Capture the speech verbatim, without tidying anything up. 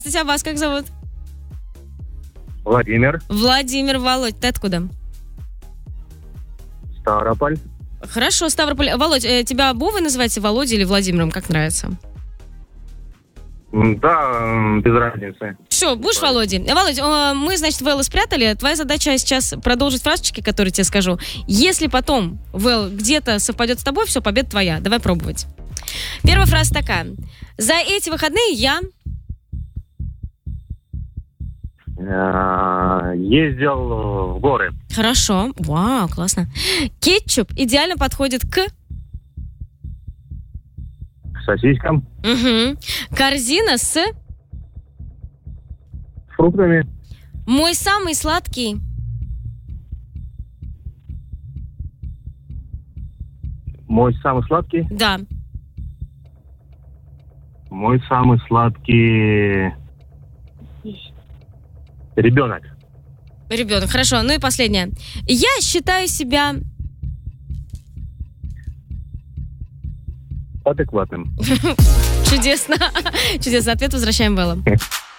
Здравствуйте, а вас как зовут? Владимир. Владимир, Володь, ты откуда? Ставрополь. Хорошо, Ставрополь. Володь, э, тебя Вовой называете, Володей или Владимиром, как нравится? Да, без разницы. Все, будешь Володей? Володь, э, мы, значит, Вэлла спрятали. Твоя задача сейчас продолжить фразочки, которые тебе скажу. Если потом Вэл где-то совпадет с тобой, все, победа твоя. Давай пробовать. Первая фраза такая. За эти выходные я... Ездил в горы. Хорошо. Вау, классно. Кетчуп идеально подходит к... К сосискам. Угу. Корзина с... Фруктами. Мой самый сладкий... Мой самый сладкий? Да. Мой самый сладкий... Ребенок. Ребенок, хорошо. Ну и последнее. Я считаю себя... Адекватным. Чудесно. Чудесный ответ. Возвращаем Вэлла.